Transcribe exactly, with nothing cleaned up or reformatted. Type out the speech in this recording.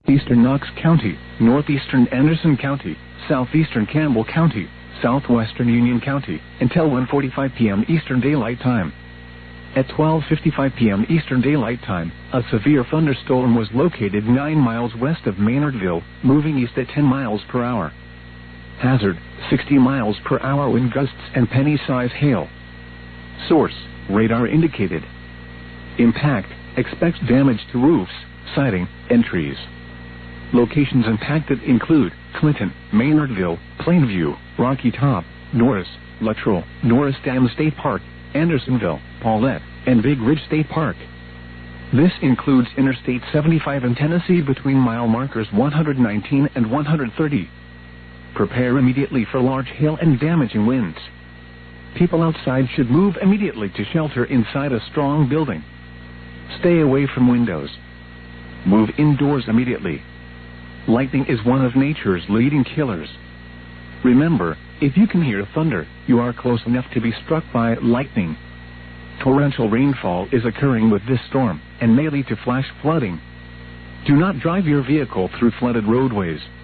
Eastern Knox County, northeastern Anderson County, southeastern Campbell County, southwestern Union County, until one forty-five p m Eastern Daylight Time. At twelve fifty-five p m Eastern Daylight Time, a severe thunderstorm was located nine miles west of Maynardville, moving east at ten miles per hour. Hazard, sixty miles per hour wind gusts and penny-size hail. Source, radar indicated. Impact, expects damage to roofs, siding, and trees. Locations impacted include Clinton, Maynardville, Plainview, Rocky Top, Norris, Luttrell, Norris Dam State Park, Andersonville, Paulette, and Big Ridge State Park. This includes Interstate seventy-five in Tennessee between mile markers one hundred nineteen and one hundred thirty. Prepare immediately for large hail and damaging winds. People outside should move immediately to shelter inside a strong building. Stay away from windows. Move indoors immediately. Lightning is one of nature's leading killers. Remember, if you can hear thunder, you are close enough to be struck by lightning. Torrential rainfall is occurring with this storm, and may lead to flash flooding. Do not drive your vehicle through flooded roadways.